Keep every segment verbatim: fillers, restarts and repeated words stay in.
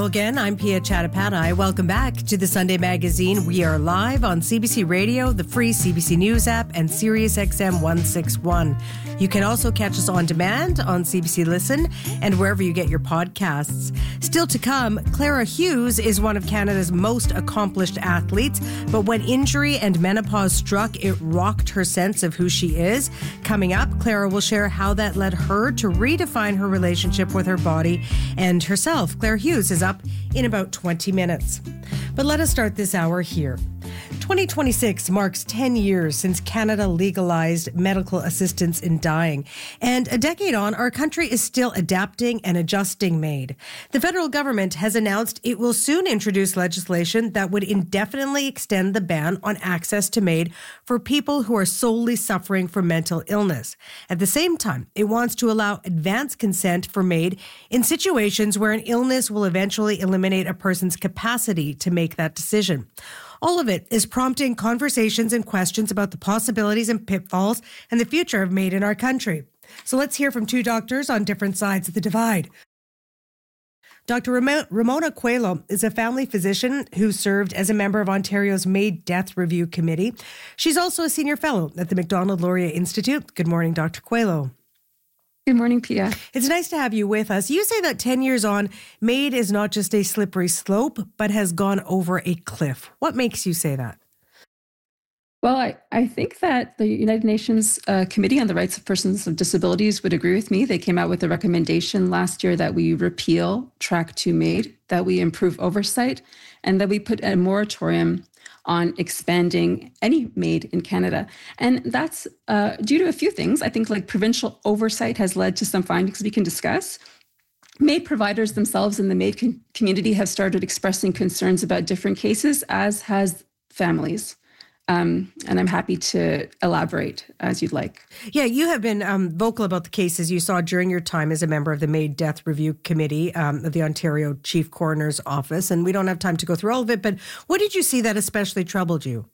Hello again. I'm Pia Chattopadhyay. Welcome back to the Sunday Magazine. We are live on C B C Radio, the free C B C News app, and Sirius X M one sixty-one. You can also catch us on demand on C B C Listen and wherever you get your podcasts. Still to come, Clara Hughes is one of Canada's most accomplished athletes, but when injury and menopause struck, it rocked her sense of who she is. Coming up, Clara will share how that led her to redefine her relationship with her body and herself. Clara Hughes is up in about twenty minutes. But let us start this hour here. twenty twenty-six marks ten years since Canada legalized medical assistance in dying. And a decade on, our country is still adapting and adjusting MAID. The federal government has announced it will soon introduce legislation that would indefinitely extend the ban on access to MAID for people who are solely suffering from mental illness. At the same time, it wants to allow advance consent for MAID in situations where an illness will eventually eliminate a person's capacity to make that decision. All of it is prompting conversations and questions about the possibilities and pitfalls and the future of MAID in our country. So let's hear from two doctors on different sides of the divide. Doctor Ramona Coelho is a family physician who served as a member of Ontario's MAID Death Review Committee. She's also a senior fellow at the Macdonald-Laurier Institute. Good morning, Doctor Coelho. Good morning, Pia. It's nice to have you with us. You say that ten years on, MAID is not just a slippery slope, but has gone over a cliff. What makes you say that? Well, I, I think that the United Nations uh, Committee on the Rights of Persons with Disabilities would agree with me. They came out with a recommendation last year that we repeal Track two MAID, that we improve oversight, and that we put a moratorium on expanding any MAID in Canada. And that's uh, due to a few things. I think like provincial oversight has led to some findings we can discuss. MAID providers themselves in the MAID com- community have started expressing concerns about different cases, as has families. Um, and I'm happy to elaborate as you'd like. Yeah, you have been um, vocal about the cases you saw during your time as a member of the MAID Death Review Committee um, of the Ontario Chief Coroner's Office. And we don't have time to go through all of it, but what did you see that especially troubled you?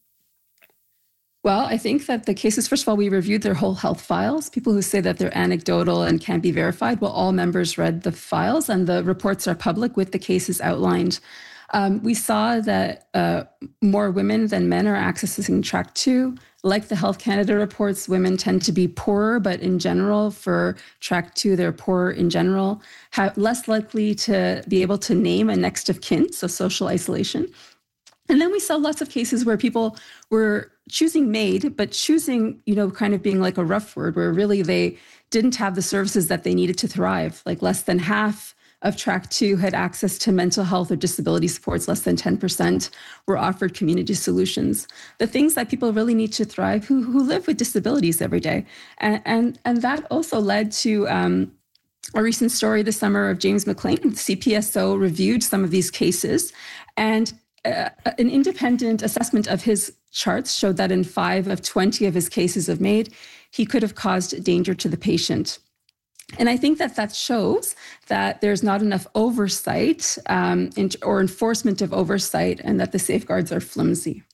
Well, I think that the cases, first of all, we reviewed their whole health files. People who say that they're anecdotal and can't be verified, well, all members read the files and the reports are public with the cases outlined. Um, we saw that uh, more women than men are accessing Track two. Like the Health Canada reports, women tend to be poorer, but in general, for Track two, they're poorer in general, have less likely to be able to name a next of kin, so social isolation. And then we saw lots of cases where people were choosing MAID, but choosing, you know, kind of being like a rough word, where really they didn't have the services that they needed to thrive. Like less than half of Track two had access to mental health or disability supports. Less than ten percent were offered community solutions. The things that people really need to thrive, who who live with disabilities every day. And, and, and that also led to um, a recent story this summer of James McLean. The C P S O reviewed some of these cases, and uh, an independent assessment of his charts showed that in five of twenty of his cases of MAID, he could have caused danger to the patient. And I think that that shows that there's not enough oversight um, or enforcement of oversight, and that the safeguards are flimsy.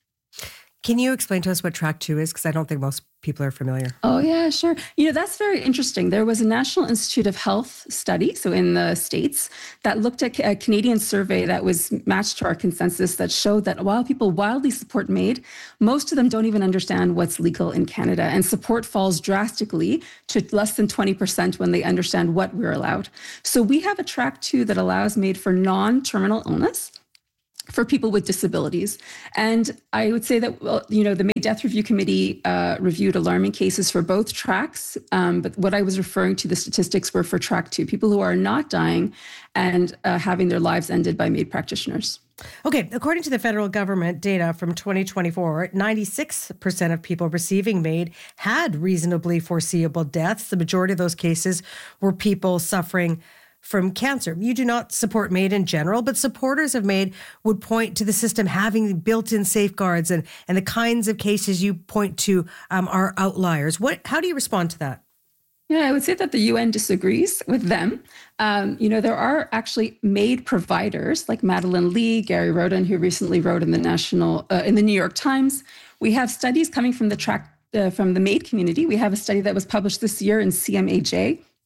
Can you explain to us what Track two is? Because I don't think most people are familiar. Oh, yeah, sure. You know, that's very interesting. There was a National Institute of Health study, so in the States, that looked at a Canadian survey that was matched to our consensus that showed that while people wildly support MAID, most of them don't even understand what's legal in Canada. And support falls drastically to less than twenty percent when they understand what we're allowed. So we have a Track two that allows MAID for non-terminal illness for people with disabilities. And I would say that, well, you know, the MAID Death Review Committee uh, reviewed alarming cases for both tracks. Um, but what I was referring to, the statistics were for Track two, people who are not dying and uh, having their lives ended by MAID practitioners. Okay, according to the federal government data from twenty twenty-four, ninety-six percent of people receiving MAID had reasonably foreseeable deaths. The majority of those cases were people suffering from cancer. You do not support MAID in general, but supporters of MAID would point to the system having built-in safeguards, and, and the kinds of cases you point to um, are outliers. What? How do you respond to that? Yeah, I would say that the U N disagrees with them. Um, you know, there are actually MAID providers like Madeline Lee, Gary Roden, who recently wrote in the National, uh, in the New York Times. We have studies coming from the track uh, from the MAID community. We have a study that was published this year in C M A J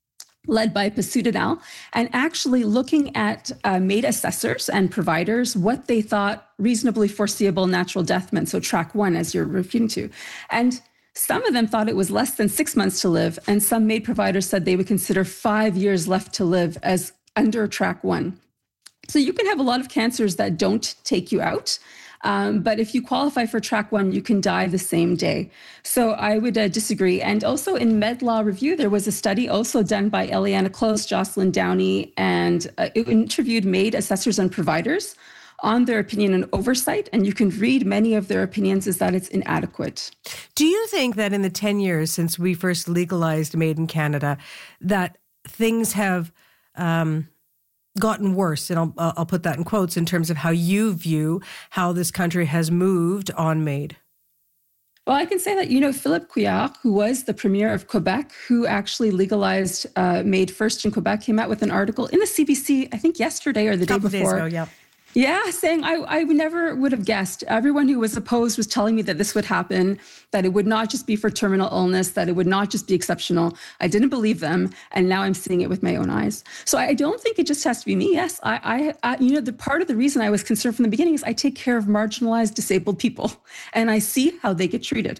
led by Pursuit et al., and actually looking at uh, MAID assessors and providers, what they thought reasonably foreseeable natural death meant. So track one, as you're referring to. And some of them thought it was less than six months to live. And some MAID providers said they would consider five years left to live as under track one. So you can have a lot of cancers that don't take you out. Um, but if you qualify for track one, you can die the same day. So I would uh, disagree. And also in MedLaw Review, there was a study also done by Eliana Close, Jocelyn Downey, and uh, it interviewed MAID assessors and providers on their opinion and oversight. And you can read many of their opinions is that it's inadequate. Do you think that in the ten years since we first legalized MAID in Canada, that things have um, gotten worse, and I'll, I'll put that in quotes, in terms of how you view how this country has moved on MAID? Well, I can say that, you know, Philippe Couillard, who was the premier of Quebec, who actually legalized uh, MAID first in Quebec, came out with an article in the C B C, I think yesterday or the day before. Days ago, yeah. Yeah, saying I, I never would have guessed. Everyone who was opposed was telling me that this would happen, that it would not just be for terminal illness, that it would not just be exceptional. I didn't believe them, and now I'm seeing it with my own eyes. So I don't think it just has to be me. Yes, I, I, I you know, the part of the reason I was concerned from the beginning is I take care of marginalized, disabled people, and I see how they get treated.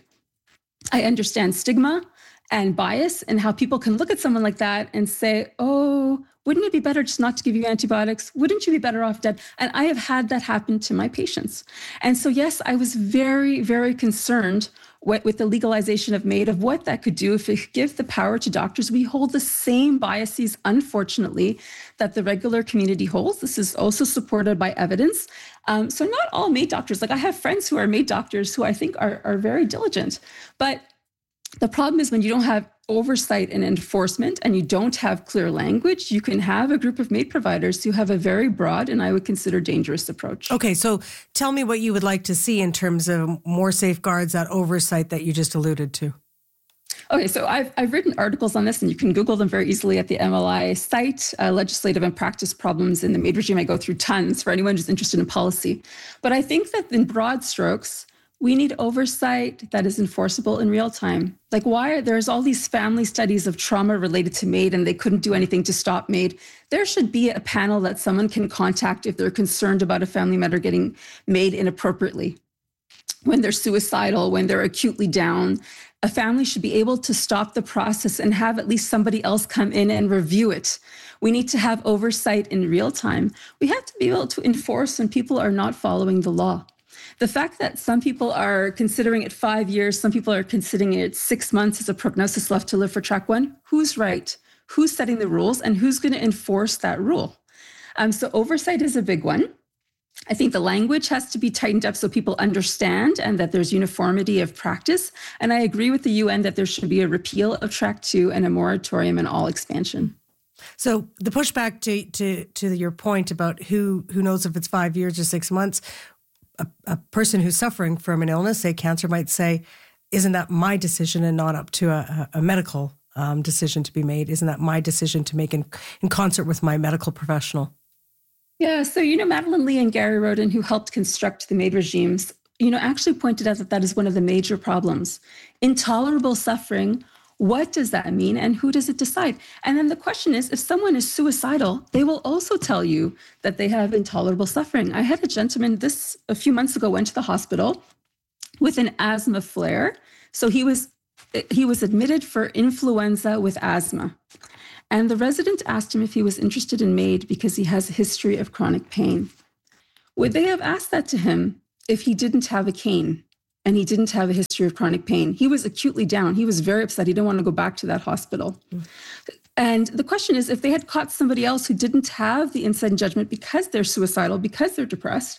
I understand stigma and bias and how people can look at someone like that and say, oh, wouldn't it be better just not to give you antibiotics? Wouldn't you be better off dead? And I have had that happen to my patients. And so, yes, I was very, very concerned with, with the legalization of MAID, of what that could do if it could give the power to doctors. We hold the same biases, unfortunately, that the regular community holds. This is also supported by evidence. Um, so not all MAID doctors, like I have friends who are MAID doctors who I think are, are very diligent. But the problem is when you don't have oversight and enforcement and you don't have clear language, you can have a group of MAID providers who have a very broad and I would consider dangerous approach. Okay, so tell me what you would like to see in terms of more safeguards, that oversight that you just alluded to. Okay, so I've, I've written articles on this, and you can Google them very easily at the M L I site, uh, Legislative and Practice Problems in the MAID Regime. I go through tons for anyone who's interested in policy. But I think that in broad strokes, we need oversight that is enforceable in real time. Like why there's all these family studies of trauma related to MAID and they couldn't do anything to stop MAID. There should be a panel that someone can contact if they're concerned about a family member getting MAID inappropriately. When they're suicidal, when they're acutely down, a family should be able to stop the process and have at least somebody else come in and review it. We need to have oversight in real time. We have to be able to enforce when people are not following the law. The fact that some people are considering it five years, some people are considering it six months as a prognosis left to live for track one, who's right? Who's setting the rules and who's going to enforce that rule? Um, so oversight is a big one. I think the language has to be tightened up so people understand and that there's uniformity of practice. And I agree with the U N that there should be a repeal of track two and a moratorium in all expansion. So the pushback to to to your point about who who knows if it's five years or six months, A, a person who's suffering from an illness, say cancer, might say, isn't that my decision and not up to a, a medical um, decision to be made? Isn't that my decision to make in, in concert with my medical professional? Yeah, so, you know, Madeline Lee and Gary Roden, who helped construct the MAID regimes, you know, actually pointed out that that is one of the major problems. Intolerable suffering. What does that mean and who does it decide? And then the question is, if someone is suicidal, they will also tell you that they have intolerable suffering. I had a gentleman this a few months ago went to the hospital with an asthma flare. So he was he was admitted for influenza with asthma. And the resident asked him if he was interested in MAID because he has a history of chronic pain. Would they have asked that to him if he didn't have a cane? And he didn't have a history of chronic pain. He was acutely down. He was very upset. He didn't want to go back to that hospital. Mm. And the question is, if they had caught somebody else who didn't have the insight and judgment because they're suicidal, because they're depressed,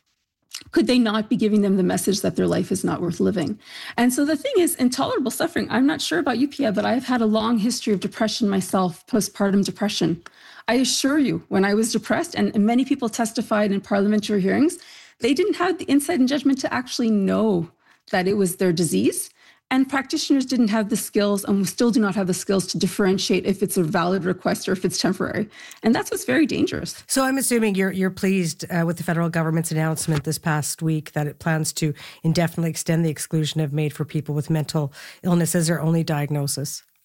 could they not be giving them the message that their life is not worth living? And so the thing is, intolerable suffering. I'm not sure about you, Pia, but I've had a long history of depression myself, postpartum depression. I assure you, when I was depressed, and many people testified in parliamentary hearings, they didn't have the insight and judgment to actually know that it was their disease. And practitioners didn't have the skills and still do not have the skills to differentiate if it's a valid request or if it's temporary. And that's what's very dangerous. So I'm assuming you're you're pleased uh, with the federal government's announcement this past week that it plans to indefinitely extend the exclusion of MAID for people with mental illness as their only diagnosis.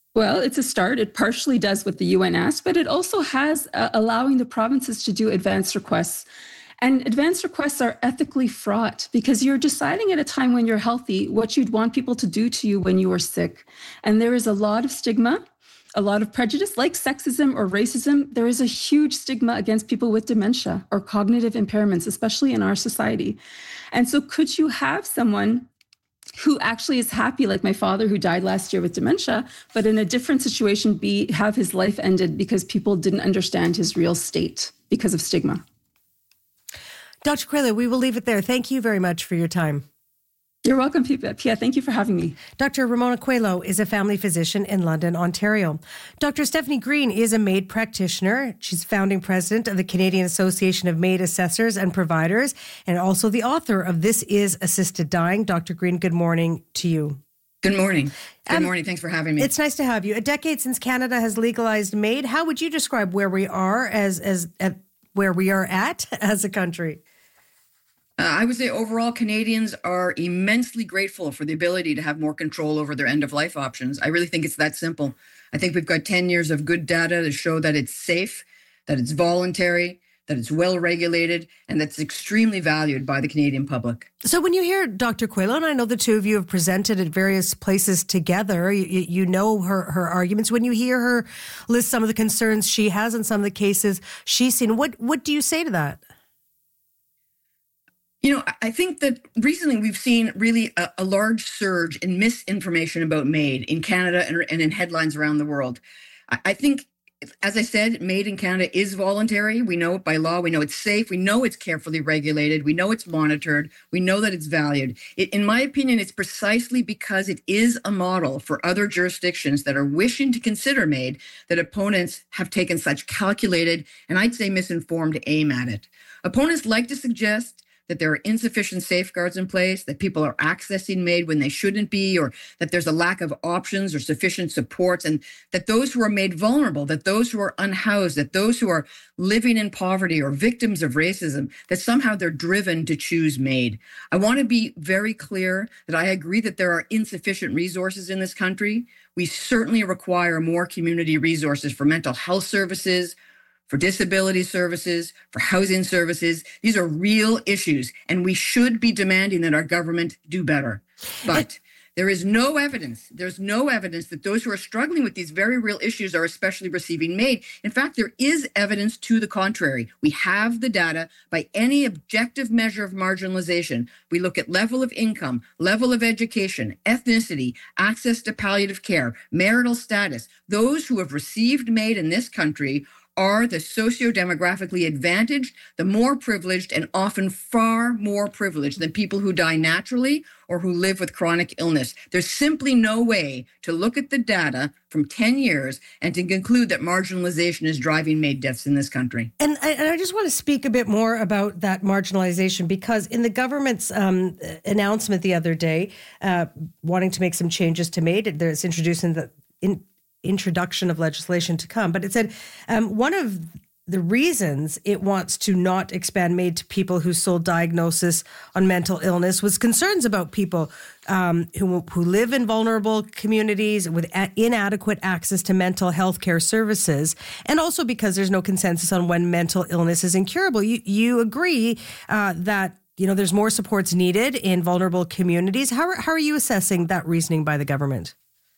Well, it's a start. It partially does what the U N asked, but it also has uh, allowing the provinces to do advance requests. And advance requests are ethically fraught because you're deciding at a time when you're healthy what you'd want people to do to you when you are sick. And there is a lot of stigma, a lot of prejudice, like sexism or racism. There is a huge stigma against people with dementia or cognitive impairments, especially in our society. And so could you have someone who actually is happy, like my father who died last year with dementia, but in a different situation, be have his life ended because people didn't understand his real state because of stigma? Doctor Coelho, we will leave it there. Thank you very much for your time. You're welcome, Pia. Thank you for having me. Doctor Ramona Coelho is a family physician in London, Ontario. Doctor Stephanie Green is a MAID practitioner. She's founding president of the Canadian Association of MAID Assessors and Providers, and also the author of This Is Assisted Dying. Doctor Green, good morning to you. Good morning. Good um, morning. Thanks for having me. It's nice to have you. A decade since Canada has legalized MAID. How would you describe where we are as as at where we are at as a country? Uh, I would say overall, Canadians are immensely grateful for the ability to have more control over their end-of-life options. I really think it's that simple. I think we've got ten years of good data to show that it's safe, that it's voluntary, that it's well-regulated, and that's extremely valued by the Canadian public. So when you hear Doctor Coelho, and I know the two of you have presented at various places together, you, you know her, her arguments. When you hear her list some of the concerns she has in some of the cases she's seen, what, what do you say to that? You know, I think that recently we've seen really a, a large surge in misinformation about MAID in Canada and, and in headlines around the world. I, I think, as I said, MAID in Canada is voluntary. We know it by law. We know it's safe. We know it's carefully regulated. We know it's monitored. We know that it's valued. It, in my opinion, it's precisely because it is a model for other jurisdictions that are wishing to consider MAID that opponents have taken such calculated and I'd say misinformed aim at it. Opponents like to suggest that there are insufficient safeguards in place, that people are accessing MAID when they shouldn't be, or that there's a lack of options or sufficient supports, and that those who are made vulnerable, that those who are unhoused, that those who are living in poverty or victims of racism, that somehow they're driven to choose MAID. I want to be very clear that I agree that there are insufficient resources in this country. We certainly require more community resources for mental health services, for disability services, for housing services. These are real issues, and we should be demanding that our government do better. But there is no evidence, there's no evidence that those who are struggling with these very real issues are especially receiving MAID. In fact, there is evidence to the contrary. We have the data by any objective measure of marginalization. We look at level of income, level of education, ethnicity, access to palliative care, marital status. Those who have received MAID in this country are the socio-demographically advantaged, the more privileged, and often far more privileged than people who die naturally or who live with chronic illness. There's simply no way to look at the data from ten years and to conclude that marginalization is driving MAID deaths in this country. And I, and I just want to speak a bit more about that marginalization, because in the government's um, announcement the other day, uh, wanting to make some changes to MAID, there's introducing the in introduction of legislation to come. But it said um, one of the reasons it wants to not expand MAID to people whose sole diagnosis on mental illness was concerns about people um, who who live in vulnerable communities with a- inadequate access to mental health care services, and also because there's no consensus on when mental illness is incurable. You, you agree uh, that you know there's more supports needed in vulnerable communities. How are, how are you assessing that reasoning by the government?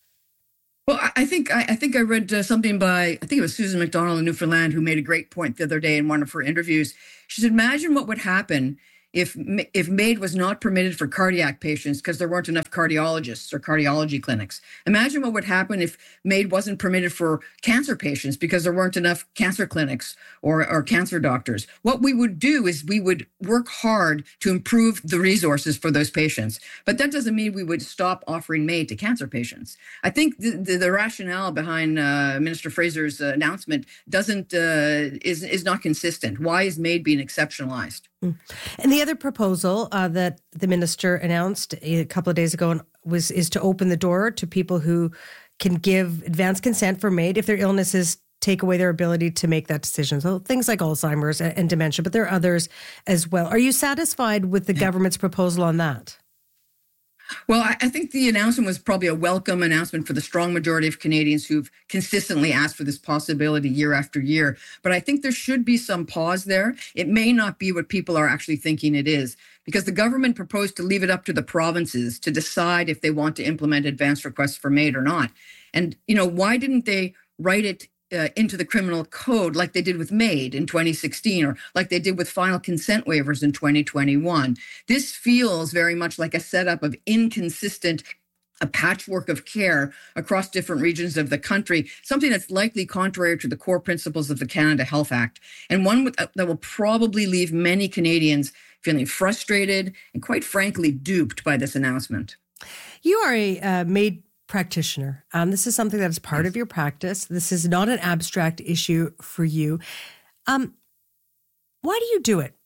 Well, I think I, I think I read uh, something by, I think it was Susan McDonald in Newfoundland, who made a great point the other day in one of her interviews. She said, imagine what would happen if if MAID was not permitted for cardiac patients because there weren't enough cardiologists or cardiology clinics. Imagine what would happen if MAID wasn't permitted for cancer patients because there weren't enough cancer clinics or, or cancer doctors. What we would do is we would work hard to improve the resources for those patients. But that doesn't mean we would stop offering MAID to cancer patients. I think the, the, the rationale behind uh, Minister Fraser's uh, announcement doesn't uh, is, is not consistent. Why is MAID being exceptionalized? Mm. And the other proposal uh, that the minister announced a couple of days ago was is to open the door to people who can give advance consent for MAID if their illnesses take away their ability to make that decision. So things like Alzheimer's and, and dementia, but there are others as well. Are you satisfied with the government's proposal on that? Well, I, I think the announcement was probably a welcome announcement for the strong majority of Canadians who've consistently asked for this possibility year after year. But I think there should be some pause there. It may not be what people are actually thinking it is, because the government proposed to leave it up to the provinces to decide if they want to implement advance requests for MAID or not. And, you know, why didn't they write it Uh, into the criminal code like they did with MAID in twenty sixteen, or like they did with final consent waivers in twenty twenty-one. This feels very much like a setup of inconsistent, a patchwork of care across different regions of the country, something that's likely contrary to the core principles of the Canada Health Act, and one with, uh, that will probably leave many Canadians feeling frustrated and, quite frankly, duped by this announcement. You are a uh, MAID practitioner. Um, this is something that is part of your practice. This is not an abstract issue for you. Um, why do you do it?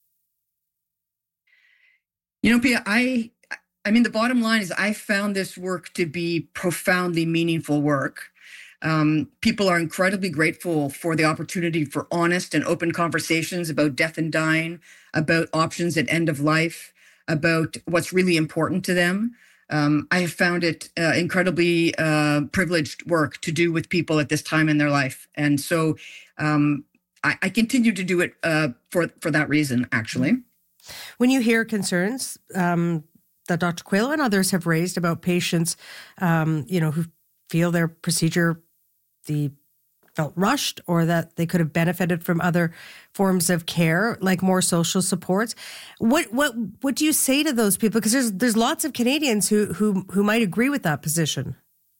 You know, Pia, I, I mean, the bottom line is I found this work to be profoundly meaningful work. Um, people are incredibly grateful for the opportunity for honest and open conversations about death and dying, about options at end of life, about what's really important to them. Um, I have found it uh, incredibly uh, privileged work to do with people at this time in their life. And so um, I, I continue to do it uh, for, for that reason, actually. When you hear concerns um, that Doctor Coelho and others have raised about patients, um, you know, who feel their procedure, the felt rushed, or that they could have benefited from other forms of care, like more social supports. What what what do you say to those people? Because there's there's lots of Canadians who who who might agree with that position.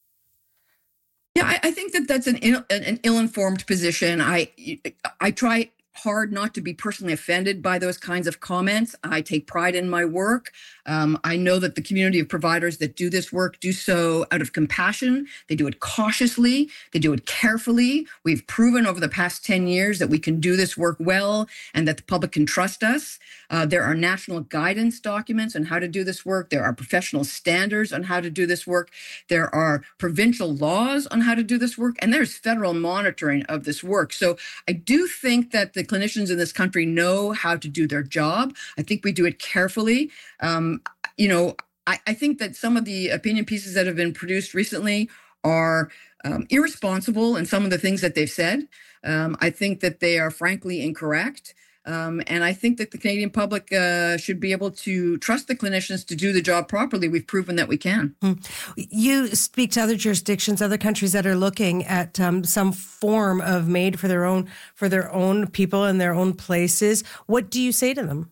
Yeah, I, I think that that's an Ill, an ill-informed position. I I try hard not to be personally offended by those kinds of comments. I take pride in my work. Um, I know that the community of providers that do this work do so out of compassion. They do it cautiously. They do it carefully. We've proven over the past ten years that we can do this work well and that the public can trust us. Uh, there are national guidance documents on how to do this work. There are professional standards on how to do this work. There are provincial laws on how to do this work, and there's federal monitoring of this work. So I do think that the clinicians in this country know how to do their job. I think we do it carefully. Um, you know, I, I think that some of the opinion pieces that have been produced recently are um, irresponsible in some of the things that they've said. Um, I think that they are frankly incorrect. Um, and I think that the Canadian public uh, should be able to trust the clinicians to do the job properly. We've proven that we can. You speak to other jurisdictions, other countries that are looking at um, some form of MAID for their own for their own people in their own places. What do you say to them?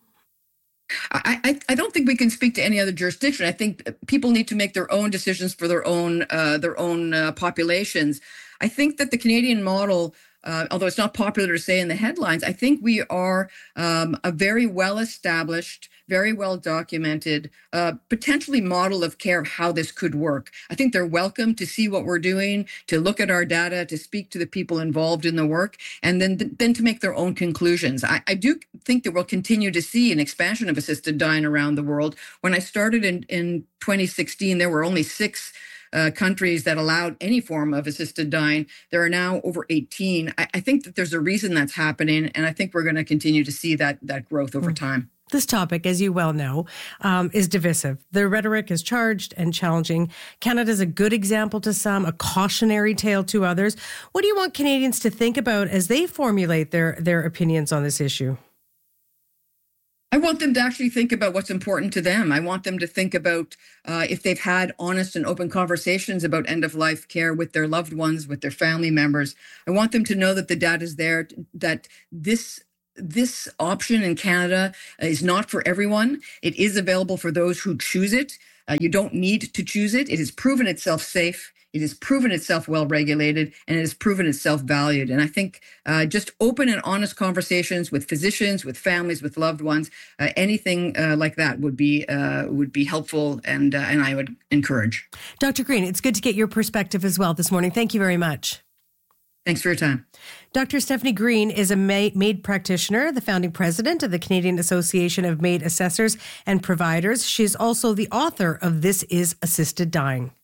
I, I, I don't think we can speak to any other jurisdiction. I think people need to make their own decisions for their own uh, their own uh, populations. I think that the Canadian model, Uh, although it's not popular to say in the headlines, I think we are um, a very well-established, very well-documented, uh, potentially model of care of how this could work. I think they're welcome to see what we're doing, to look at our data, to speak to the people involved in the work, and then then to make their own conclusions. I, I do think that we'll continue to see an expansion of assisted dying around the world. When I started in, in twenty sixteen, there were only six Uh, countries that allowed any form of assisted dying. There are now over eighteen. I, I think that there's a reason that's happening, and I think we're going to continue to see that that growth over time. This topic, as you well know, um, is divisive. The rhetoric is charged and challenging. Canada is a good example to some, a cautionary tale to others. What do you want Canadians to think about as they formulate their their opinions on this issue? I want them to actually think about what's important to them. I want them to think about uh, if they've had honest and open conversations about end-of-life care with their loved ones, with their family members. I want them to know that the data is there, that this this option in Canada is not for everyone. It is available for those who choose it. Uh, you don't need to choose it. It has proven itself safe. It has proven itself well-regulated, and it has proven itself valued. And I think uh, just open and honest conversations with physicians, with families, with loved ones, uh, anything uh, like that would be uh, would be helpful, and uh, and I would encourage. Doctor Green, it's good to get your perspective as well this morning. Thank you very much. Thanks for your time. Doctor Stephanie Green is a MAID practitioner, the founding president of the Canadian Association of MAID Assessors and Providers. She is also the author of This is Assisted Dying.